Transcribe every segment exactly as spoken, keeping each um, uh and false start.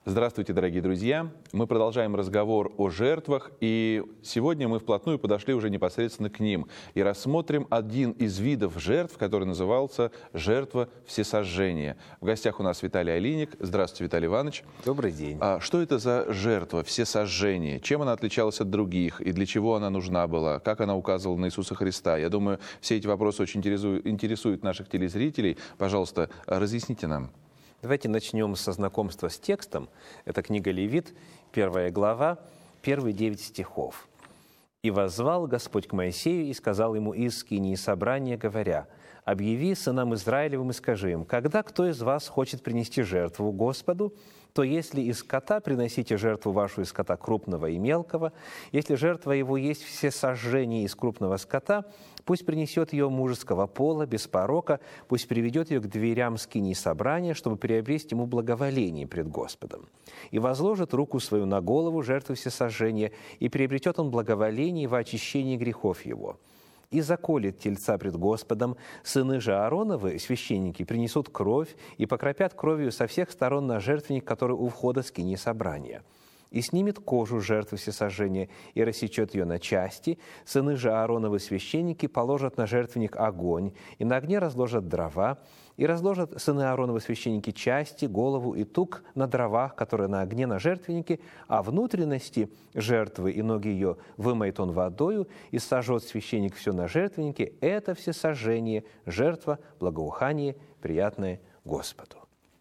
Здравствуйте, дорогие друзья! Мы продолжаем разговор о жертвах, и сегодня мы вплотную подошли уже непосредственно к ним и рассмотрим один из видов жертв, который назывался «жертва всесожжения». В гостях у нас Виталий Алиник. Здравствуйте, Виталий Иванович. Добрый день. А что это за жертва всесожжения? Чем она отличалась от других и для чего она нужна была? Как она указывала на Иисуса Христа? Я думаю, все эти вопросы очень интересуют, интересуют наших телезрителей. Пожалуйста, разъясните нам. Давайте начнем со знакомства с текстом. Это книга Левит, первая глава, первые девять стихов. «И воззвал Господь к Моисею и сказал ему из скинии собрания, говоря: объяви сынам Израилевым и скажи им, когда кто из вас хочет принести жертву Господу, то если из скота приносите жертву вашу из скота крупного и мелкого, если жертва его есть всесожжение из крупного скота, пусть принесет ее мужеского пола, без порока, пусть приведет ее к дверям скинии собрания, чтобы приобрести ему благоволение пред Господом. И возложит руку свою на голову жертвы всесожжения, и приобретет он благоволение во очищении грехов его. И заколет тельца пред Господом, сыны же Аароновы, священники, принесут кровь и покропят кровью со всех сторон на жертвенник, который у входа скинии собрания. И снимет кожу жертвы всесожжения и рассечет ее на части. Сыны же Аароновы, священники, положат на жертвенник огонь, и на огне разложат дрова, и разложат сыны Аароновы, священники, части, голову и тук на дровах, которые на огне на жертвеннике, а внутренности жертвы и ноги ее вымоет он водою, и сожжет священник все на жертвеннике. Это всесожжение, жертва, благоухание, приятное Господу».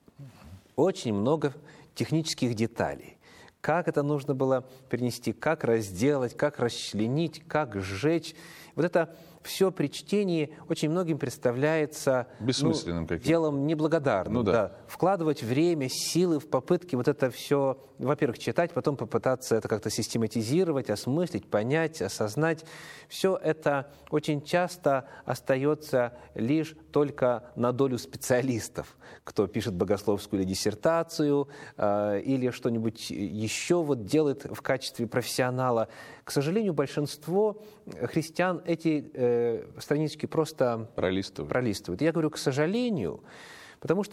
Очень много технических деталей. Как это нужно было перенести, как разделать, как расчленить, как сжечь. Вот это все при чтении очень многим представляется бессмысленным, ну, делом неблагодарным. Ну, да. Да. Вкладывать время, силы в попытки вот это все, во-первых, читать, потом попытаться это как-то систематизировать, осмыслить, понять, осознать. Все это очень часто остается лишь только на долю специалистов, кто пишет богословскую или диссертацию, э, или что-нибудь еще вот делает в качестве профессионала. К сожалению, большинство христиан эти э, странички просто пролистывают. пролистывают. Я говорю «к сожалению», потому что